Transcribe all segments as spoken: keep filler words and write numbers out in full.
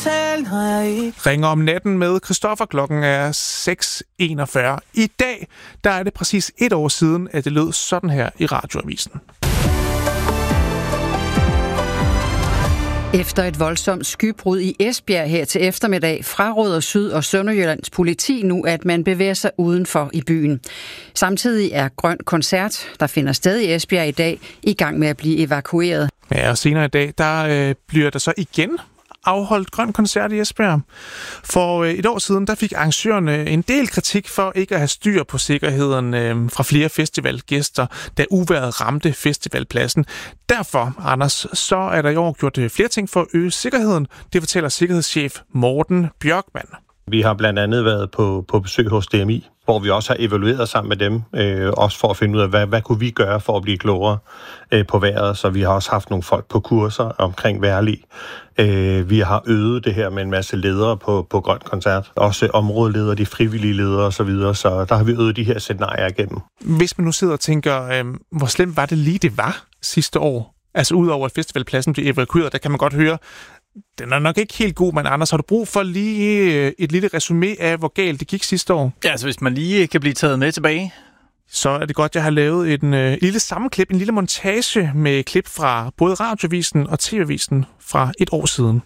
tale, når jeg ikke... Ringer om natten med Christoffer. Klokken er seks enogfyrre. I dag, der er det præcis et år siden, at det lød sådan her i Radioavisen. Efter et voldsomt skybrud i Esbjerg her til eftermiddag, fraråder Syd- og Sønderjyllands politi nu, at man bevæger sig udenfor i byen. Samtidig er Grøn Koncert, der finder sted i Esbjerg i dag, i gang med at blive evakueret. Ja, og senere i dag, der øh, bliver der så igen afholdt Grøn Koncert i Esbjerg. For øh, et år siden, der fik arrangørerne en del kritik for ikke at have styr på sikkerheden øh, fra flere festivalgæster, da uvejret ramte festivalpladsen. Derfor, Anders, så er der i år gjort flere ting for at øge sikkerheden. Det fortæller sikkerhedschef Morten Bjørkman. Vi har blandt andet været på, på besøg hos D M I, hvor vi også har evalueret sammen med dem, øh, også for at finde ud af, hvad, hvad kunne vi gøre for at blive klogere øh, på vejret. Så vi har også haft nogle folk på kurser omkring vejrlig. Øh, vi har øget det her med en masse ledere på, på Grøn Koncert. Også områdeledere, de frivillige ledere osv., så, videre. Så der har vi øget de her scenarier igennem. Hvis man nu sidder og tænker, øh, hvor slemt var det lige det var sidste år? Altså udover at festivalpladsen blev evakueret, der kan man godt høre, den er nok ikke helt god, men Anders, har du brug for lige et lille resumé af, hvor galt det gik sidste år? Ja, altså hvis man lige kan blive taget med tilbage. Så er det godt, jeg har lavet en øh, lille sammenklip, en lille montage med klip fra både Radioavisen og T V-avisen fra et år siden.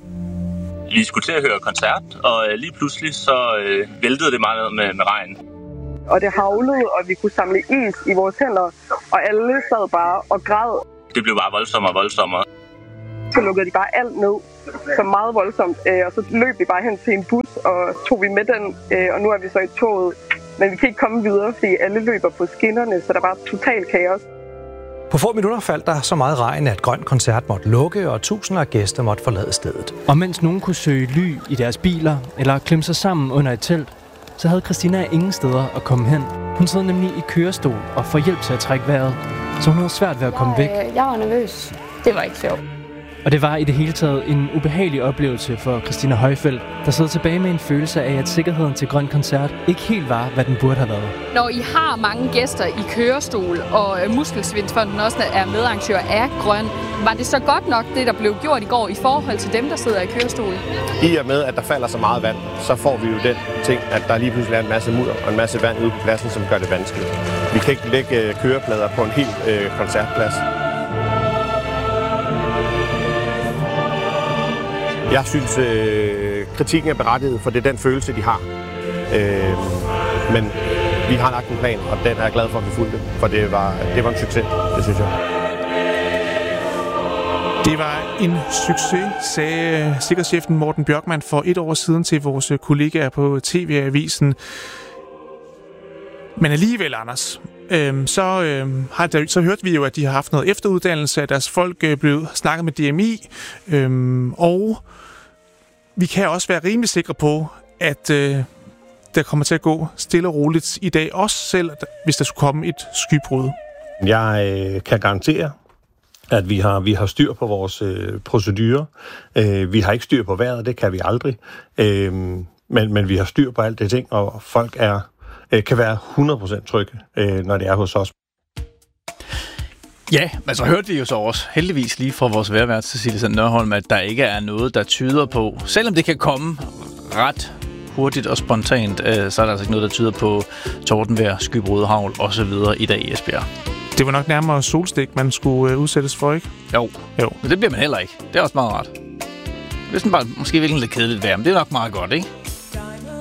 Vi skulle til at høre koncert, og øh, lige pludselig så øh, væltede det meget ned med, med regn. Og det haglede, og vi kunne samle is i vores hænder, og alle sad bare og græd. Det blev bare voldsommere og voldsommere. Så lukkede de bare alt ned, så meget voldsomt, øh, og så løb vi bare hen til en bus, og tog vi med den, øh, og nu er vi så i toget. Men vi kan ikke komme videre, fordi alle løber på skinnerne, så der var total kaos. På få minutter faldt der så meget regn, at Grøn Koncert måtte lukke, og tusinder af gæster måtte forlade stedet. Og mens nogen kunne søge ly i deres biler, eller klemme sig sammen under et telt, så havde Christina ingen steder at komme hen. Hun sad nemlig i kørestol og får hjælp til at trække vejret, så hun havde svært ved at komme væk. Jeg, jeg var nervøs. Det var ikke sjovt. Og det var i det hele taget en ubehagelig oplevelse for Christina Højfeldt, der sidder tilbage med en følelse af, at sikkerheden til Grøn Koncert ikke helt var, hvad den burde have været. Når I har mange gæster i kørestol, og Muskelsvindfonden også er medarrangør af Grøn, var det så godt nok, det der blev gjort i går, i forhold til dem, der sidder i kørestol? I og med, at der falder så meget vand, så får vi jo den ting, at der lige pludselig er en masse mudder og en masse vand ude på pladsen, som gør det vanskeligt. Vi kan ikke lægge køreplader på en hel øh, koncertplads. Jeg synes, øh, kritikken er berettiget, for det er den følelse, de har. Øh, men vi har lagt en plan, og den er jeg glad for, at vi fulgte, for det var, det var en succes, det synes jeg. Det var en succes, sagde sikkerhedschefen Morten Bjørkman for et år siden til vores kollegaer på T V-avisen. Men alligevel, Anders, øhm, så, øhm, har der, så hørte vi jo, at de har haft noget efteruddannelse, at deres folk øh, blev snakket med D M I, øhm, og vi kan også være rimelig sikre på, at øh, der kommer til at gå stille og roligt i dag, også selv hvis der skulle komme et skybrud. Jeg øh, kan garantere, at vi har, vi har styr på vores øh, procedurer. Øh, vi har ikke styr på vejret, det kan vi aldrig. Øh, men, men vi har styr på alt det ting, og folk er kan være hundrede procent trygge, når det er hos os. Ja, men så hørte vi jo så også heldigvis lige fra vores vejrvært Cecilie Sand Nørholm, at der ikke er noget, der tyder på, selvom det kan komme ret hurtigt og spontant, så er der altså ikke noget, der tyder på tordenvejr, skybrud, hagl osv. i dag i Esbjerg. Det var nok nærmere solstik, man skulle udsættes for, ikke? Jo, jo. Men det bliver man heller ikke. Det er også meget rart. Det er sådan bare måske virkelig lidt kedeligt vejr, men det er nok meget godt, ikke?